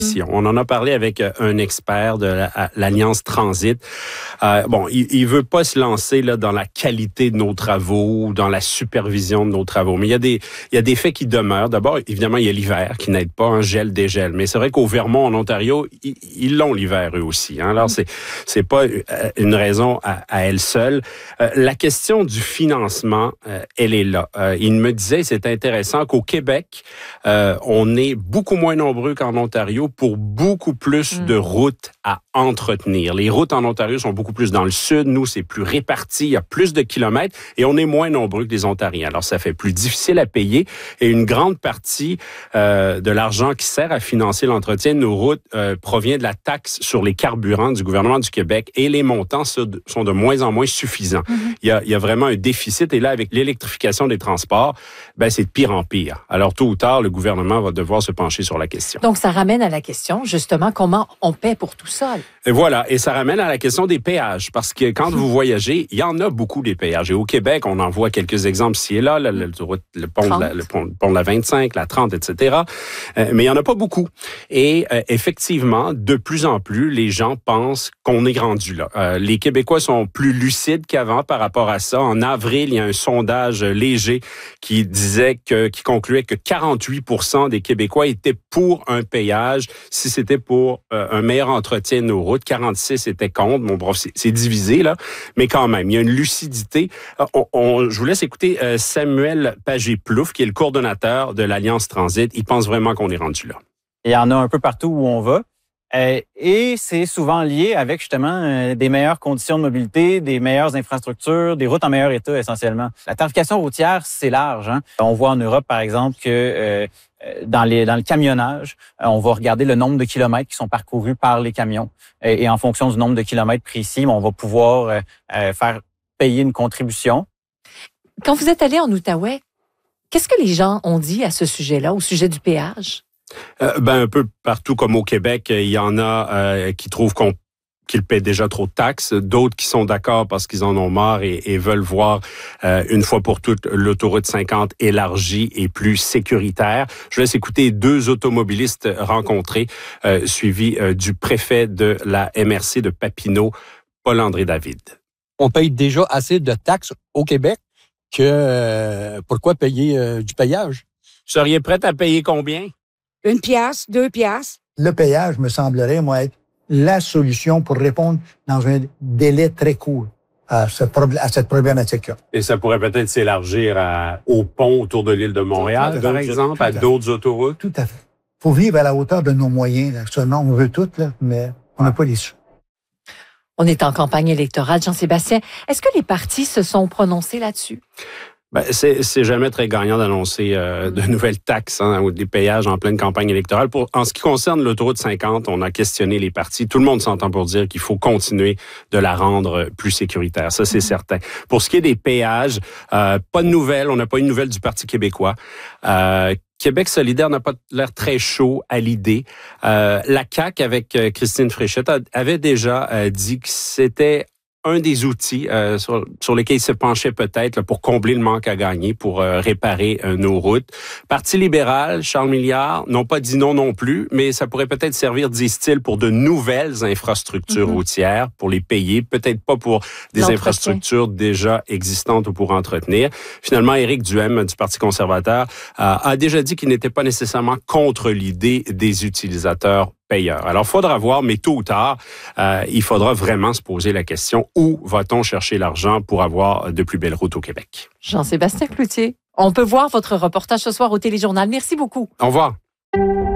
On en a parlé avec un expert de l'Alliance Transit. Il veut pas se lancer là dans la qualité de nos travaux, dans la supervision de nos travaux, mais il y a des faits qui demeurent. D'abord, évidemment, il y a l'hiver qui n'aide pas, un gel, dégel. Mais c'est vrai qu'au Vermont, en Ontario, ils l'ont l'hiver eux aussi. Hein. Alors c'est pas une raison à elle seule. La question du financement, elle est là. Il me disait, c'est intéressant qu'au Québec, on est beaucoup moins nombreux qu'en Ontario pour beaucoup plus de routes à entretenir. Les routes en Ontario sont beaucoup plus dans le sud. Nous, c'est plus réparti. Il y a plus de kilomètres et on est moins nombreux que les Ontariens. Alors, ça fait plus difficile à payer et une grande partie de l'argent qui sert à financer l'entretien de nos routes provient de la taxe sur les carburants du gouvernement du Québec et les montants sont de moins en moins suffisants. Il y a vraiment un déficit et là, avec l'électrification des transports, c'est de pire en pire. Alors, tôt ou tard, le gouvernement va devoir se pencher sur la question. Donc, ça ramène à la question, justement, comment on paie pour tout ça? Et voilà, et ça ramène à la question des péages, parce que quand vous voyagez, il y en a beaucoup des péages. Et au Québec, on en voit quelques exemples ici et là, le pont de la 25, la 30, etc. Mais il y en a pas beaucoup. Et effectivement, de plus en plus, les gens pensent qu'on est rendu là. Les Québécois sont plus lucides qu'avant par rapport à ça. En avril, il y a un sondage léger qui concluait que 48% des Québécois étaient pour un péage si c'était pour un meilleur entretien de nos routes. 46 étaient contre. Bon, bref, c'est divisé, là. Mais quand même, il y a une lucidité. Je vous laisse écouter Samuel Pagé-Plouffe, qui est le coordonnateur de l'Alliance Transit. Il pense vraiment qu'on est rendu là. Il y en a un peu partout où on va. Et c'est souvent lié avec justement des meilleures conditions de mobilité, des meilleures infrastructures, des routes en meilleur état essentiellement. La tarification routière, c'est large. Hein? On voit en Europe, par exemple, que dans le camionnage, on va regarder le nombre de kilomètres qui sont parcourus par les camions. Et en fonction du nombre de kilomètres précis, on va pouvoir faire payer une contribution. Quand vous êtes allé en Outaouais, qu'est-ce que les gens ont dit à ce sujet-là, au sujet du péage? Un peu partout comme au Québec, il y en a qui trouvent qu'ils paient déjà trop de taxes, d'autres qui sont d'accord parce qu'ils en ont marre et veulent voir une fois pour toutes l'autoroute 50 élargie et plus sécuritaire. Je laisse écouter deux automobilistes rencontrés, suivis du préfet de la MRC de Papineau, Paul-André David. On paye déjà assez de taxes au Québec que pourquoi payer du péage? Vous seriez prête à payer combien? 1 piastre, 2 piastres. Le péage me semblerait, moi, être la solution pour répondre dans un délai très court à cette problématique-là. Et ça pourrait peut-être s'élargir au pont autour de l'île de Montréal, par exemple, à d'autres autoroutes? Tout à fait. Il faut vivre à la hauteur de nos moyens. Là. Seulement, on veut tout, là, mais on n'a pas les sous. On est en campagne électorale. Jean-Sébastien, est-ce que les partis se sont prononcés là-dessus? C'est jamais très gagnant d'annoncer de nouvelles taxes ou des péages en pleine campagne électorale. En ce qui concerne l'autoroute 50, on a questionné les partis. Tout le monde s'entend pour dire qu'il faut continuer de la rendre plus sécuritaire. Ça, c'est certain. Pour ce qui est des péages, pas de nouvelles. On n'a pas eu de nouvelles du Parti québécois. Québec solidaire n'a pas l'air très chaud à l'idée. La CAQ, avec Christine Fréchette, avait déjà dit que c'était un des outils sur lesquels il se penchait peut-être là, pour combler le manque à gagner, pour réparer nos routes. Parti libéral, Charles Milliard, n'ont pas dit non plus, mais ça pourrait peut-être servir, disent-ils, pour de nouvelles infrastructures routières, pour les payer, peut-être pas pour des infrastructures déjà existantes ou pour entretenir. Finalement, Éric Duhem, du Parti conservateur, a déjà dit qu'il n'était pas nécessairement contre l'idée des utilisateurs payeurs. Alors, il faudra voir, mais tôt ou tard, il faudra vraiment se poser la question, où va-t-on chercher l'argent pour avoir de plus belles routes au Québec? Jean-Sébastien Cloutier, on peut voir votre reportage ce soir au Téléjournal. Merci beaucoup. Au revoir.